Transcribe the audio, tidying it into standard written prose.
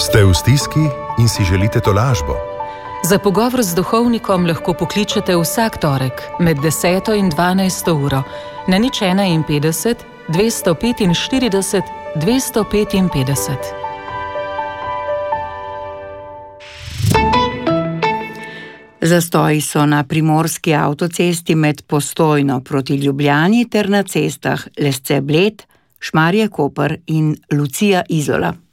Ste v stiski in si želite tolažbo? Za pogovor z duhovnikom lahko pokličete vsak torek med 10. in 12. uro na 051 245 255. Zastoji so na primorski avtocesti med Postojno proti Ljubljani ter na cestah Lesce-Bled, Šmarje-Koper in Lucija-Izola.